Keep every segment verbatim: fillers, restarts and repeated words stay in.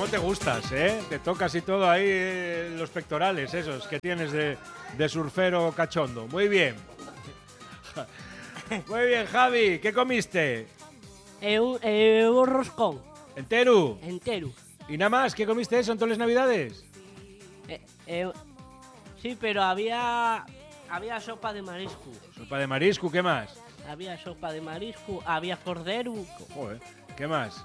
¿Cómo te gustas, eh? Te tocas y todo ahí eh, los pectorales, esos que tienes de, de surfero cachondo. Muy bien. Muy bien, Javi. ¿Qué comiste? Eh, un, eh, un roscón. ¿Entero? Entero. ¿Y nada más? ¿Qué comiste eso en todas las navidades? Eh, eh, sí, pero había había sopa de marisco. Sopa de marisco, ¿qué más? Había sopa de marisco, había cordero, Joder, ¿qué más?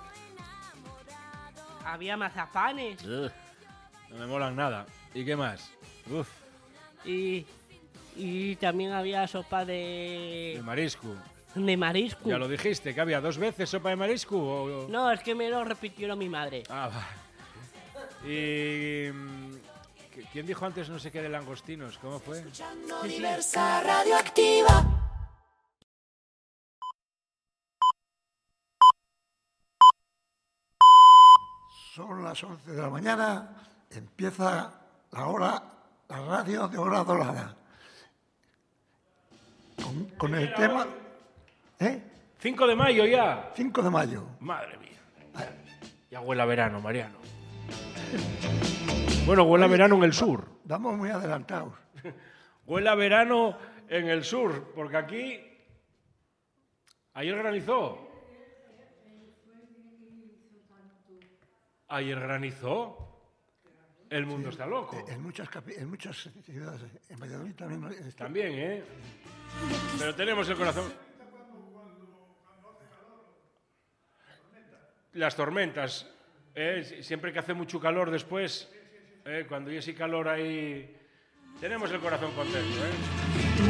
había mazapanes Ugh, no me molan nada. ¿Y qué más? Uf, y, y también había sopa de, de marisco. de marisco. Ya lo dijiste, que había dos veces sopa de marisco. O... No, es que me lo repitió mi madre. Ah, va. Y... mm, ¿quién dijo antes no sé qué de langostinos? ¿Cómo fue? Escuchando Diversa Radioactiva. Son las once de la mañana, empieza la hora, la radio de Hora Dorada. Con, con el tema... ¿Eh? cinco de mayo ya. cinco de mayo. Madre mía. Ya, ya huele a verano, Mariano. Bueno, huele a verano en el sur. Vamos muy adelantados. Huele a verano en el sur, porque aquí... Ayer granizó. Ayer granizó. El mundo está loco. En muchas, capi- en muchas ciudades, en Valladolid también... está- También, ¿eh? Pero tenemos el corazón... Las tormentas. ¿eh? Siempre que hace mucho calor después, ¿eh? Cuando hay ese calor ahí... Tenemos el corazón contento, ¿eh?